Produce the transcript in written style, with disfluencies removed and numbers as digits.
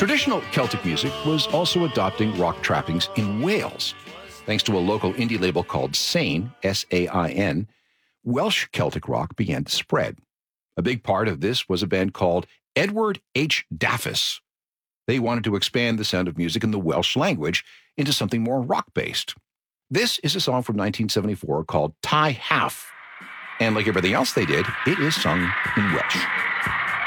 Traditional Celtic music was also adopting rock trappings in Wales. Thanks to a local indie label called Sain, S-A-I-N, Welsh Celtic rock began to spread. A big part of this was a band called Edward H. Daffis. They wanted to expand the sound of music in the Welsh language into something more rock-based. This is a song from 1974 called Tai Half. And like everything else they did, it is sung in Welsh.